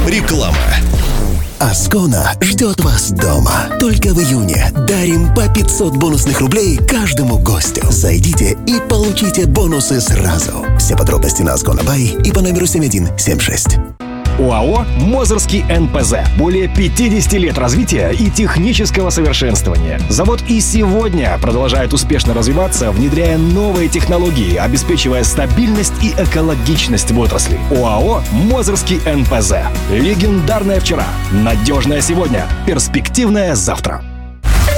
Реклама. Аскона ждет вас дома. Только в июне дарим по 500 бонусных рублей каждому гостю. Зайдите и получите бонусы сразу. Все подробности на Аскона Бай и по номеру 7176. ОАО «Мозырский НПЗ». Более 50 лет развития и технического совершенствования. Завод и сегодня продолжает успешно развиваться, внедряя новые технологии, обеспечивая стабильность и экологичность в отрасли. ОАО «Мозырский НПЗ». Легендарное вчера, надежное сегодня, перспективное завтра.